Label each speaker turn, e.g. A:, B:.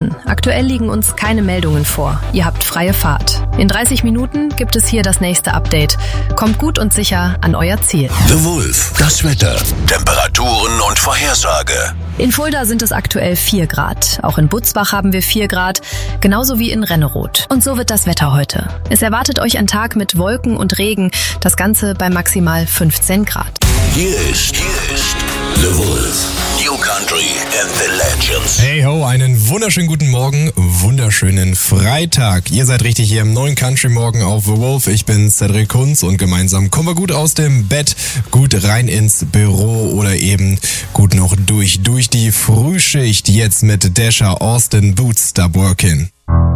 A: Nachrichten. Aktuell liegen uns keine Meldungen vor. Ihr habt freie Fahrt. In 30 Minuten gibt es hier das nächste Update. Kommt gut und sicher an euer Ziel.
B: The Wolf, das Wetter, Temperaturen und Vorhersage.
A: In Fulda sind es aktuell 4 Grad. Auch in Butzbach haben wir 4 Grad, genauso wie in Renneroth. Und so wird das Wetter heute. Es erwartet euch ein Tag mit Wolken und Regen, das Ganze bei maximal 15 Grad.
B: Hier ist The Wolf, New Country and the Legends.
C: Hey ho, einen wunderschönen guten Morgen, wunderschönen Freitag. Ihr seid richtig hier im neuen Country Morgen auf The Wolf. Ich bin Cedric Kunz und gemeinsam kommen wir gut aus dem Bett, gut rein ins Büro oder eben gut noch durch die Frühschicht. Jetzt mit Dasher Austin Boots Stop Workin'.